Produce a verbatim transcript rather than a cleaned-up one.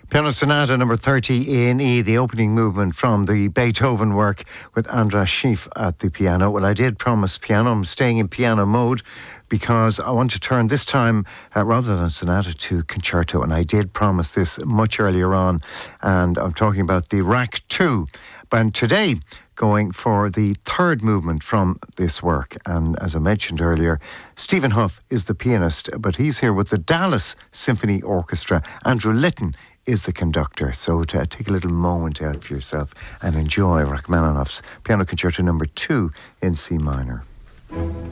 Piano Sonata number thirty in E, the opening movement from the Beethoven work with Andras Schiff at the piano. Well, I did promise piano. I'm staying in piano mode because I want to turn this time, uh, rather than sonata, to concerto. And I did promise this much earlier on. And I'm talking about the Rack two. And today, going for the third movement from this work. And as I mentioned earlier, Stephen Huff is the pianist, but he's here with the Dallas Symphony Orchestra. Andrew Litton is the conductor. So to take a little moment out for yourself and enjoy Rachmaninoff's Piano Concerto number two in C minor.